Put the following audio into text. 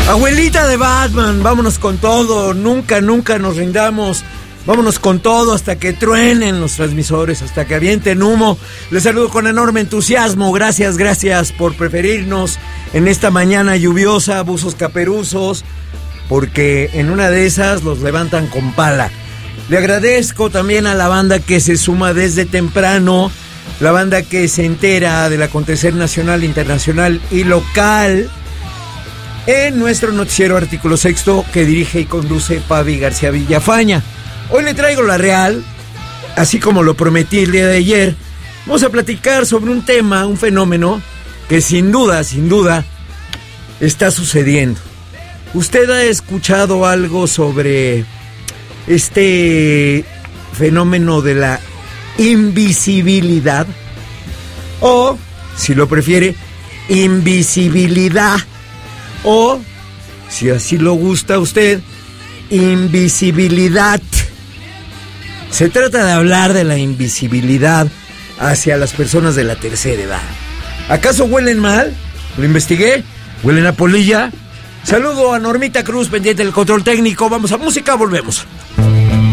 Abuelita de Batman, vámonos con todo, nunca nos rindamos, vámonos con todo hasta que truenen los transmisores, hasta que avienten humo. Les saludo con enorme entusiasmo, gracias por preferirnos en esta mañana lluviosa, buzos caperuzos, porque en una de esas los levantan con pala. Le agradezco también a la banda que se suma desde temprano, la banda que se entera del acontecer nacional, internacional y local en nuestro noticiero Artículo Sexto que dirige y conduce Pavi García Villafaña. Hoy le traigo la real, así como lo prometí el día de ayer. Vamos a platicar sobre un tema, un fenómeno que sin duda está sucediendo. ¿Usted ha escuchado algo sobre este fenómeno de la invisibilidad? O, si lo prefiere, invisibilidad. O, si así lo gusta a usted, invisibilidad. Se trata de hablar de la invisibilidad hacia las personas de la tercera edad. ¿Acaso huelen mal? Lo investigué. ¿Huelen a polilla? Saludo a Normita Cruz, pendiente del control técnico. Vamos a música, volvemos.